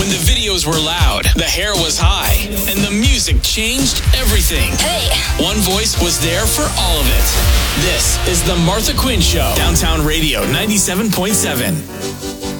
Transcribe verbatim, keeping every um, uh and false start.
When the videos were loud, the hair was high, and the music changed everything. Hey. One voice was there for all of it. This is The Martha Quinn Show. Downtown Radio ninety-seven point seven.